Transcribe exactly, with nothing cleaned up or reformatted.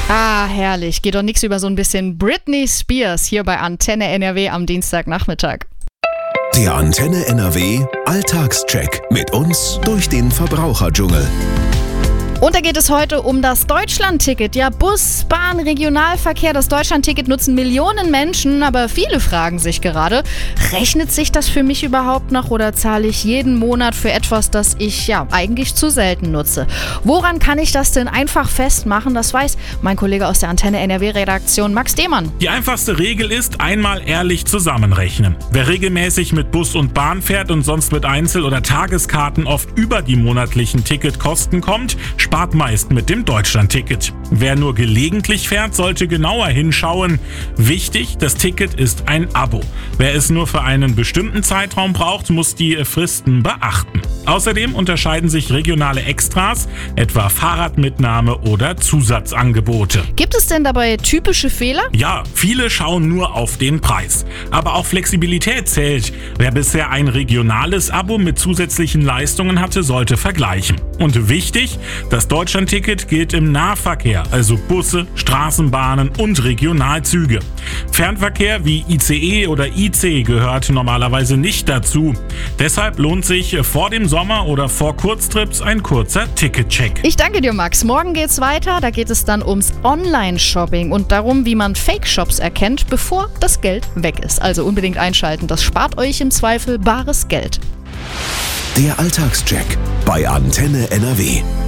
Ah, herrlich. Geht doch nichts über so ein bisschen Britney Spears hier bei Antenne N R W am Dienstagnachmittag. Der Antenne N R W Alltagscheck mit uns durch den Verbraucherdschungel. Und da geht es heute um das Deutschlandticket. Ja, Bus, Bahn, Regionalverkehr, das Deutschlandticket nutzen Millionen Menschen, aber viele fragen sich gerade, rechnet sich das für mich überhaupt noch oder zahle ich jeden Monat für etwas, das ich ja eigentlich zu selten nutze? Woran kann ich das denn einfach festmachen? Das weiß mein Kollege aus der Antenne N R W-Redaktion, Max Demann. Die einfachste Regel ist, einmal ehrlich zusammenrechnen. Wer regelmäßig mit Bus und Bahn fährt und sonst mit Einzel- oder Tageskarten oft über die monatlichen Ticketkosten kommt, spart meist mit dem Deutschlandticket. Wer nur gelegentlich fährt, sollte genauer hinschauen. Wichtig, das Ticket ist ein Abo. Wer es nur für einen bestimmten Zeitraum braucht, muss die Fristen beachten. Außerdem unterscheiden sich regionale Extras, etwa Fahrradmitnahme oder Zusatzangebote. Gibt es denn dabei typische Fehler? Ja, viele schauen nur auf den Preis. Aber auch Flexibilität zählt. Wer bisher ein regionales Abo mit zusätzlichen Leistungen hatte, sollte vergleichen. Und wichtig, das Deutschlandticket gilt im Nahverkehr, also Busse, Straßenbahnen und Regionalzüge. Fernverkehr wie I C E oder I C gehört normalerweise nicht dazu. Deshalb lohnt sich vor dem Sommer oder vor Kurztrips ein kurzer Ticketcheck. Ich danke dir, Max. Morgen geht's weiter. Da geht es dann ums Online-Shopping und darum, wie man Fake-Shops erkennt, bevor das Geld weg ist. Also unbedingt einschalten. Das spart euch im Zweifel bares Geld. Der Alltagscheck bei Antenne N R W.